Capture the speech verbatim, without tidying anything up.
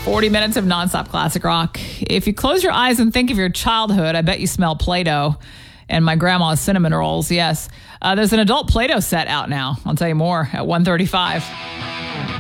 forty minutes of nonstop classic rock. If you close your eyes and think of your childhood, I bet you smell Play-Doh and my grandma's cinnamon rolls. Yes. Uh, there's an adult Play-Doh set out now. I'll tell you more at one thirty-five.